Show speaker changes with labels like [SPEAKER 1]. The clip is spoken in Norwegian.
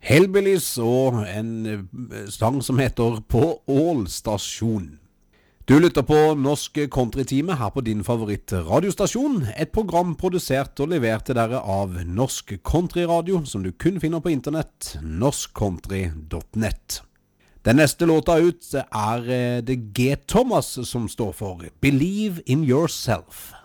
[SPEAKER 1] Hellbillies og en sang som heter På Ål-stasjon. Du lytter på Norsk Countrytime her på din favorittradiostasjon, et program produsert og levert til dere av Norsk Countryradio, som du kun finner på internett, norskcountry.net. Den neste låta ut det G. Thomas som står for Believe in Yourself.